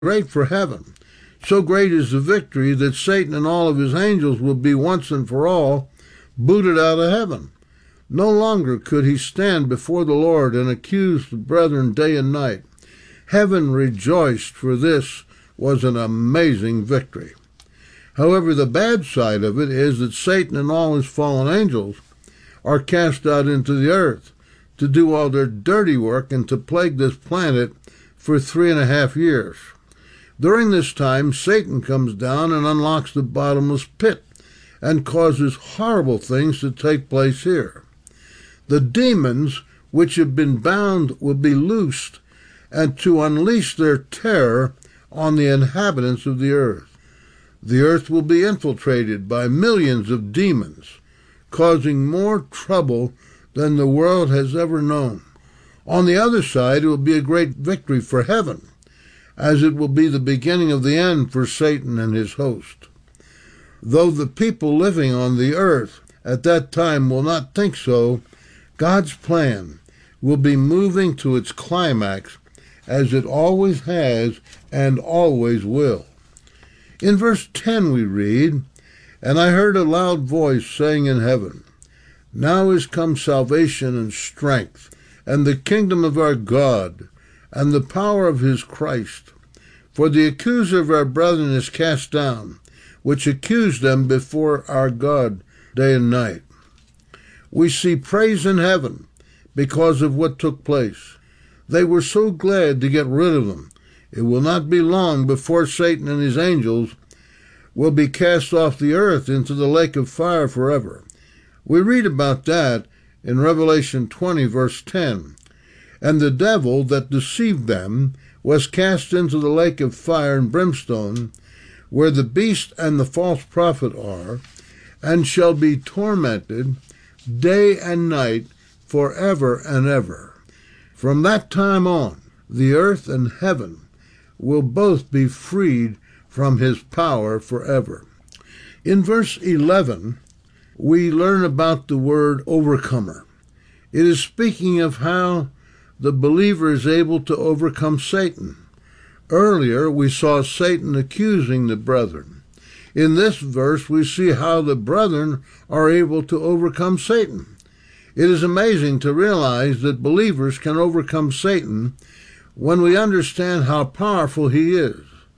great for heaven. So great is the victory that Satan and all of his angels will be once and for all booted out of heaven. No longer could he stand before the Lord and accuse the brethren day and night. Heaven rejoiced, for this was an amazing victory. However, the bad side of it is that Satan and all his fallen angels are cast out into the earth to do all their dirty work and to plague this planet for 3.5 years. During this time, Satan comes down and unlocks the bottomless pit and causes horrible things to take place here. The demons which have been bound will be loosed and to unleash their terror on the inhabitants of the earth. The earth will be infiltrated by millions of demons, causing more trouble than the world has ever known. On the other side, it will be a great victory for heaven, as it will be the beginning of the end for Satan and his host. Though the people living on the earth at that time will not think so, God's plan will be moving to its climax, as it always has and always will. In verse 10 we read, "And I heard a loud voice saying in heaven, Now is come salvation and strength, and the kingdom of our God, and the power of his Christ. For the accuser of our brethren is cast down, which accused them before our God day and night." We see praise in heaven because of what took place. They were so glad to get rid of them. It will not be long before Satan and his angels will be cast off the earth into the lake of fire forever. We read about that in Revelation 20, verse 10. "And the devil that deceived them was cast into the lake of fire and brimstone, where the beast and the false prophet are, and shall be tormented day and night forever and ever." From that time on, the earth and heaven will both be freed from his power forever. In verse 11, we learn about the word overcomer. It is speaking of how the believer is able to overcome Satan. Earlier, we saw Satan accusing the brethren. In this verse, we see how the brethren are able to overcome Satan. It is amazing to realize that believers can overcome Satan when we understand how powerful he is.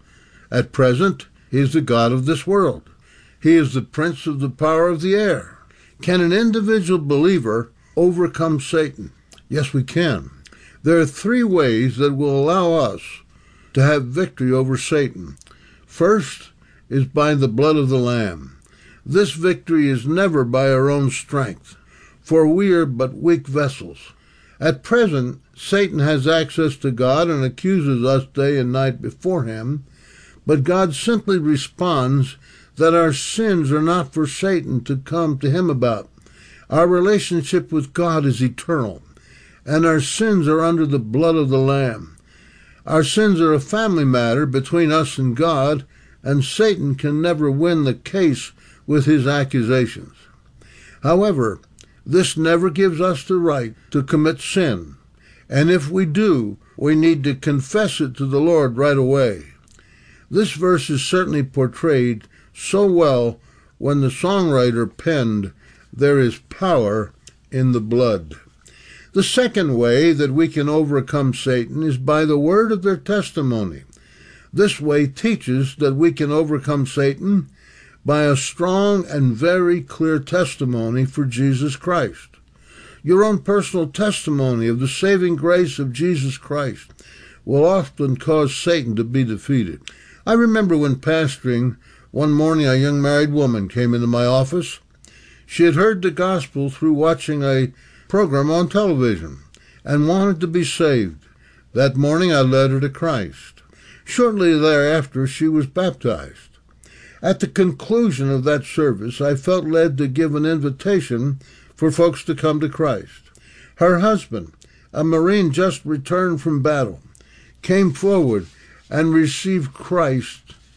At present, he is the god of this world. He is the prince of the power of the air. Can an individual believer overcome Satan? Yes, we can. There are 3 ways that will allow us to have victory over Satan. First is by the blood of the Lamb. This victory is never by our own strength, for we are but weak vessels. At present, Satan has access to God and accuses us day and night before him, but God simply responds that our sins are not for Satan to come to him about. Our relationship with God is eternal, and our sins are under the blood of the Lamb. Our sins are a family matter between us and God, and Satan can never win the case with his accusations. However, this never gives us the right to commit sin, and if we do, we need to confess it to the Lord right away. This verse is certainly portrayed so well when the songwriter penned, "There is power in the blood." The second way that we can overcome Satan is by the word of their testimony. This way teaches that we can overcome Satan by a strong and very clear testimony for Jesus Christ. Your own personal testimony of the saving grace of Jesus Christ will often cause Satan to be defeated. I remember when pastoring, one morning a young married woman came into my office. She had heard the gospel through watching a program on television and wanted to be saved. That morning I led her to Christ. Shortly thereafter, she was baptized. At the conclusion of that service, I felt led to give an invitation for folks to come to Christ. Her husband, a Marine just returned from battle, came forward and received Christ.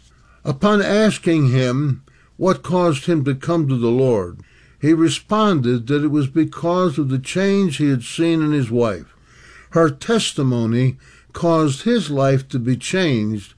Upon asking him what caused him to come to the Lord, he responded that it was because of the change he had seen in his wife. Her testimony caused his life to be changed,